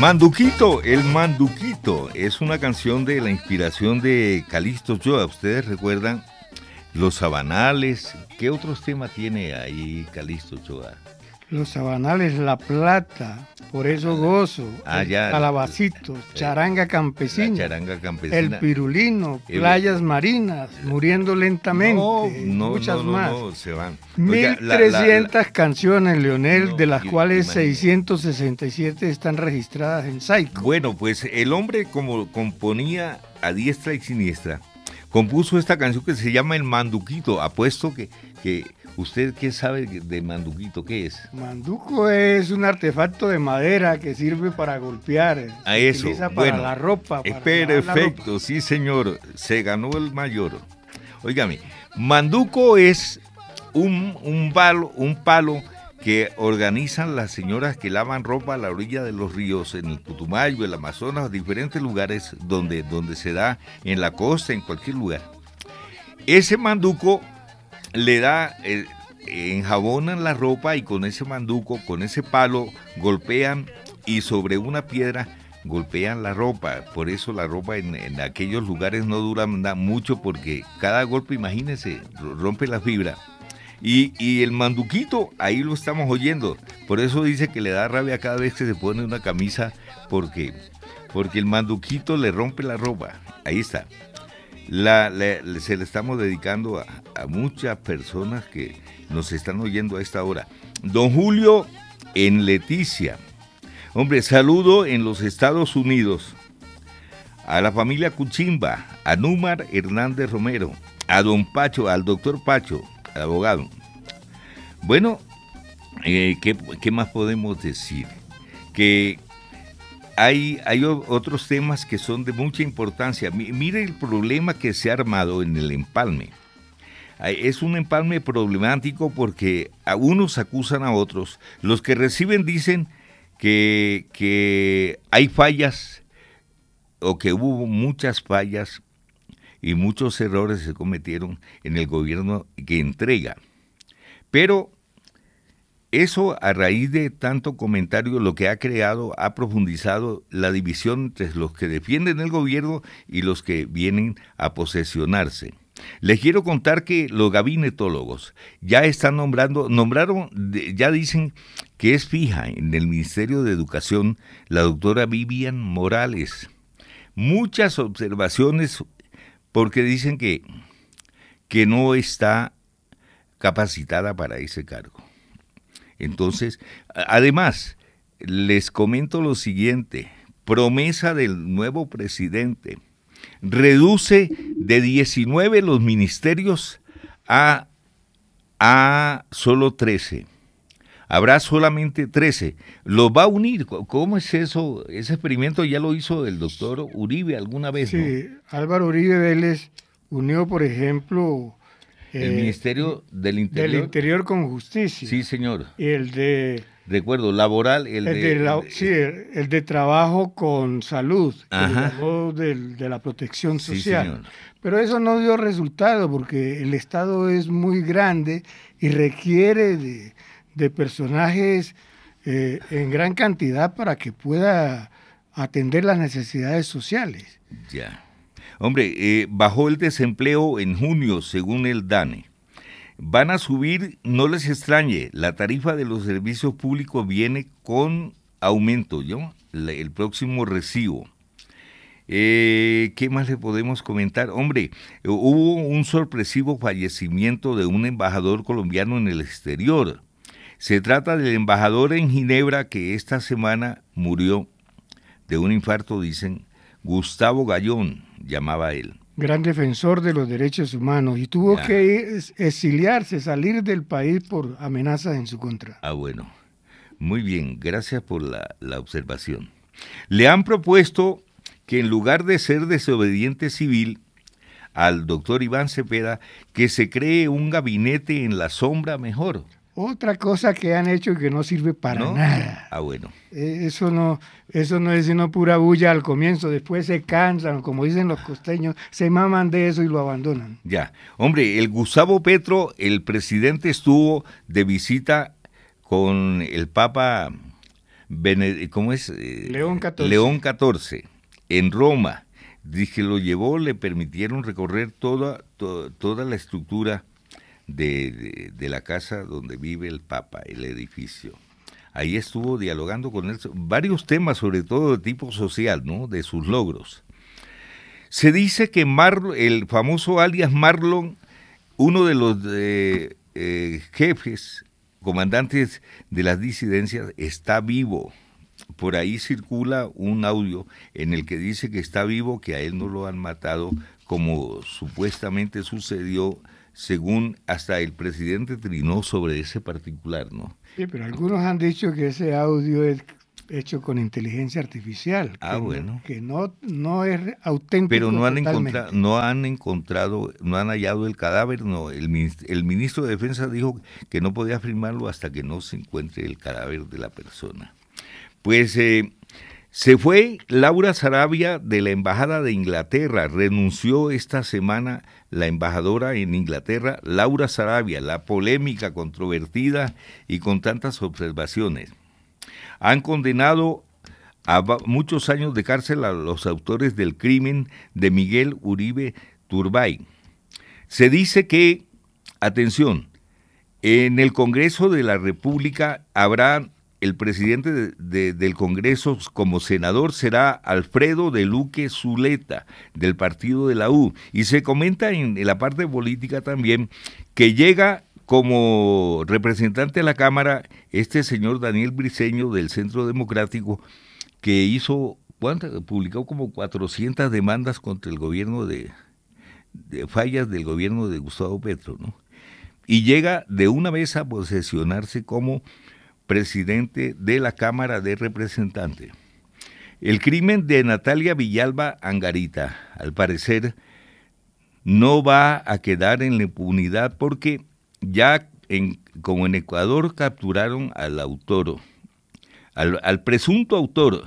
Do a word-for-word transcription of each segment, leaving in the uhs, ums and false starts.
Manduquito, el Manduquito es una canción de la inspiración de Calixto Ochoa. Ustedes recuerdan los sabanales. ¿Qué otros temas tiene ahí Calixto Ochoa? Los sabanales, La Plata, Por eso gozo, ah, el ya, Calabacito, eh, Charanga Campesina, charanga campesina, El Pirulino, eh, Playas Marinas, Muriendo Lentamente, no, no, muchas no, no, más. no, se van. mil trescientas canciones, Leonel, no, de las cuales imagínate. seiscientas sesenta y siete están registradas en Saico. Bueno, pues el hombre, como componía a diestra y siniestra, compuso esta canción que se llama El Manduquito. Apuesto que, que usted, ¿qué sabe de Manduquito? ¿Qué es? Manduco es un artefacto de madera que sirve para golpear. A Se eso, utiliza para bueno, la ropa. Para es lavar la perfecto, ropa. sí señor, se ganó el mayor. Óigame, Manduco es un, un, palo, un palo que organizan las señoras que lavan ropa a la orilla de los ríos, en el Putumayo, el Amazonas, diferentes lugares donde, donde se da, en la costa, en cualquier lugar. Ese manduco le da, eh, enjabonan la ropa y con ese manduco, con ese palo, golpean y sobre una piedra golpean la ropa. Por eso la ropa en, en aquellos lugares no dura mucho, porque cada golpe, imagínense, rompe la fibra. Y, y el manduquito, ahí lo estamos oyendo. Por eso dice que le da rabia cada vez que se pone una camisa, porque, porque el manduquito le rompe la ropa. Ahí está. La, la, se le estamos dedicando a, a muchas personas que nos están oyendo a esta hora. Don Julio en Leticia. Hombre, saludo en los Estados Unidos a la familia Cuchimba, a Númar Hernández Romero, a don Pacho, al doctor Pacho, al abogado. Bueno, eh, ¿qué, ¿qué más podemos decir? Que hay, hay otros temas que son de mucha importancia. Mire el problema que se ha armado en el empalme. Es un empalme problemático porque a unos acusan a otros. Los que reciben dicen que, que hay fallas o que hubo muchas fallas y muchos errores se cometieron en el gobierno que entrega. Pero eso, a raíz de tanto comentario, lo que ha creado, ha profundizado la división entre los que defienden el gobierno y los que vienen a posesionarse. Les quiero contar que los gabinetólogos ya están nombrando, nombraron, ya dicen que es fija en el Ministerio de Educación la doctora Vivian Morales. Muchas observaciones porque dicen que, que no está capacitada para ese cargo. Entonces, además, les comento lo siguiente: promesa del nuevo presidente, reduce de diecinueve los ministerios a, a solo trece. Habrá solamente trece. Los va a unir. ¿Cómo es eso? Ese experimento ya lo hizo el doctor Uribe alguna vez, sí, ¿no? Sí, Álvaro Uribe Vélez unió, por ejemplo, el eh, Ministerio del Interior. Del Interior con Justicia. Sí, señor. Y el de... Recuerdo, laboral, el, el de... de la, el de sí, el, el de Trabajo con Salud, Ajá. que llamó del, de la protección social. Sí, señor. Pero eso no dio resultado porque el Estado es muy grande y requiere de, de personajes eh, en gran cantidad para que pueda atender las necesidades sociales. Ya. Hombre, eh, bajó el desempleo en junio, según el DANE. Van a subir, no les extrañe, la tarifa de los servicios públicos viene con aumento, ¿yo? El próximo recibo. Eh, ¿Qué más le podemos comentar? Hombre, hubo un sorpresivo fallecimiento de un embajador colombiano en el exterior. Se trata del embajador en Ginebra que esta semana murió de un infarto, dicen. Gustavo Gallón, llamaba él. Gran defensor de los derechos humanos y tuvo ya. que ir, exiliarse, salir del país por amenazas en su contra. Ah, bueno. Muy bien, gracias por la, la observación. Le han propuesto que en lugar de ser desobediente civil al doctor Iván Cepeda, que se cree un gabinete en la sombra mejor. Otra cosa que han hecho que no sirve para ¿No? nada. Ah, bueno. Eso no, eso no es sino pura bulla al comienzo, después se cansan, como dicen los costeños, se maman de eso y lo abandonan. Ya. Hombre, el Gustavo Petro, el presidente estuvo de visita con el Papa Bene, ¿cómo es? Eh, León catorce. León catorce, en Roma. Dice que lo llevó, le permitieron recorrer toda, to, toda la estructura de, de, de la casa donde vive el Papa, el edificio. Ahí estuvo dialogando con él varios temas, sobre todo de tipo social, ¿no? De sus logros. Se dice que Marlon, el famoso alias Marlon, uno de los eh, eh, jefes, comandantes de las disidencias, está vivo. Por ahí circula un audio en el que dice que está vivo, que a él no lo han matado, como supuestamente sucedió, según hasta el presidente trinó sobre ese particular, ¿no? Sí, pero algunos han dicho que ese audio es hecho con inteligencia artificial. Ah, que bueno. No, que no, no es auténtico. Pero no han, totalmente. encontrado, no han encontrado, no han hallado el cadáver, no. El, el ministro de Defensa dijo que no podía afirmarlo hasta que no se encuentre el cadáver de la persona. Pues eh, se fue Laura Sarabia de la Embajada de Inglaterra, renunció esta semana la embajadora en Inglaterra, Laura Sarabia, la polémica, controvertida y con tantas observaciones. Han condenado a muchos años de cárcel a los autores del crimen de Miguel Uribe Turbay. Se dice que, atención, en el Congreso de la República habrá el presidente de, de, del Congreso como senador será Alfredo de Luque Zuleta, del partido de la U. Y se comenta en, en la parte política también que llega como representante de la Cámara este señor Daniel Briceño del Centro Democrático, que hizo, ¿cuántas? Publicó como cuatrocientas demandas contra el gobierno de, de fallas del gobierno de Gustavo Petro, ¿no? Y llega de una vez a posesionarse como presidente de la Cámara de Representantes. El crimen de Natalia Villalba Angarita, al parecer, no va a quedar en la impunidad porque ya, en, como en Ecuador, capturaron al autor, al, al presunto autor,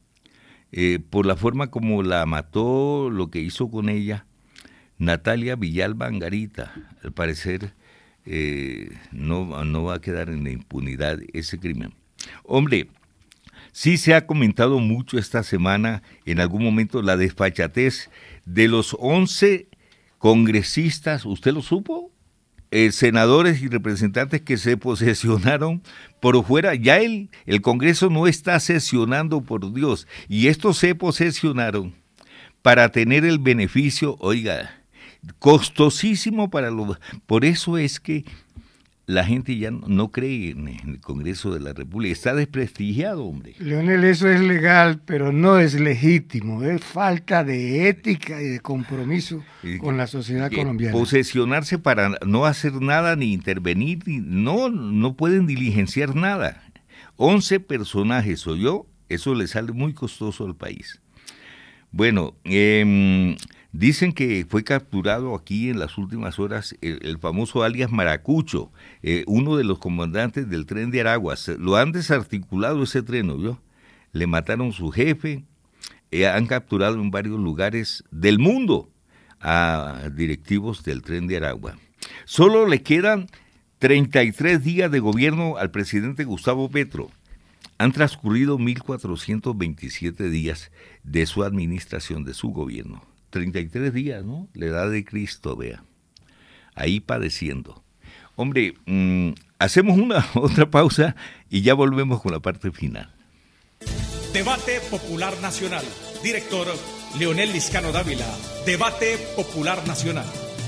eh, por la forma como la mató, lo que hizo con ella, Natalia Villalba Angarita, al parecer, Eh, no, no va a quedar en la impunidad ese crimen. Hombre, sí se ha comentado mucho esta semana, en algún momento, la desfachatez de los once congresistas, ¿usted lo supo? Eh, senadores y representantes que se posesionaron por fuera. Ya el, el Congreso no está sesionando, por Dios, y estos se posesionaron para tener el beneficio, oiga, costosísimo para los... Por eso es que la gente ya no, no cree en el Congreso de la República. Está desprestigiado, hombre. Leonel, eso es legal, pero no es legítimo. Es falta de ética y de compromiso y, con la sociedad y, colombiana. Posesionarse para no hacer nada, ni intervenir, ni, no, no pueden diligenciar nada. Once personajes, ¿o yo? Eso le sale muy costoso al país. Bueno, eh... dicen que fue capturado aquí en las últimas horas el, el famoso alias Maracucho, eh, uno de los comandantes del tren de Araguas. Lo han desarticulado ese tren, ¿no? Le mataron su jefe, eh, han capturado en varios lugares del mundo a directivos del tren de Aragua. Solo le quedan treinta y tres días de gobierno al presidente Gustavo Petro. Han transcurrido mil cuatrocientos veintisiete días de su administración, de su gobierno. treinta y tres días, ¿no? La edad de Cristo, vea. Ahí padeciendo. Hombre, mmm, hacemos una otra pausa y ya volvemos con la parte final. Debate Popular Nacional. Director Leonel Liscano Dávila. Debate Popular Nacional.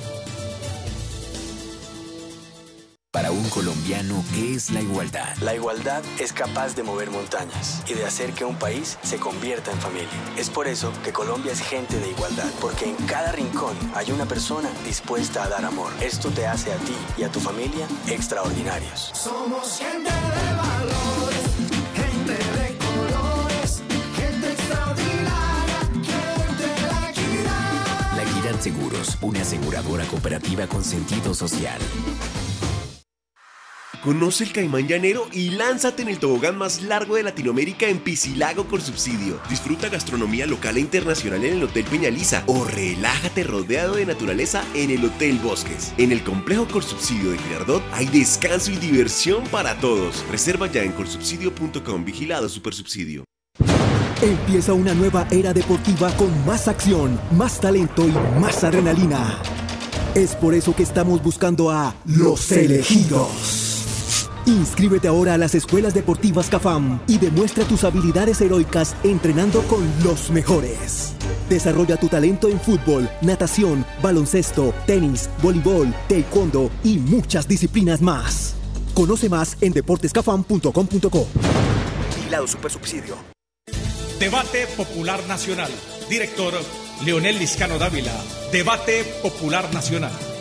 Para un colombiano, ¿qué es la igualdad? La igualdad es capaz de mover montañas y de hacer que un país se convierta en familia. Es por eso que Colombia es gente de igualdad, porque en cada rincón hay una persona dispuesta a dar amor. Esto te hace a ti y a tu familia extraordinarios. Somos gente de valores, gente de colores, gente extraordinaria, gente de la equidad. La Equidad Seguros, una aseguradora cooperativa con sentido social. Conoce el Caimán Llanero y lánzate en el tobogán más largo de Latinoamérica en Piscilago con subsidio. Disfruta gastronomía local e internacional en el Hotel Peñaliza o relájate rodeado de naturaleza en el Hotel Bosques. En el complejo Colsubsidio de Girardot hay descanso y diversión para todos. Reserva ya en colsubsidio punto com. Vigilado Supersubsidio. Empieza una nueva era deportiva con más acción, más talento y más adrenalina. Es por eso que estamos buscando a los elegidos. Inscríbete ahora a las escuelas deportivas CAFAM y demuestra tus habilidades heroicas entrenando con los mejores. Desarrolla tu talento en fútbol, natación, baloncesto, tenis, voleibol, taekwondo y muchas disciplinas más. Conoce más en deportes cafam punto com punto co. Vigilado Supersubsidio. Debate Popular Nacional. Director Leonel Liscano Dávila. Debate Popular Nacional.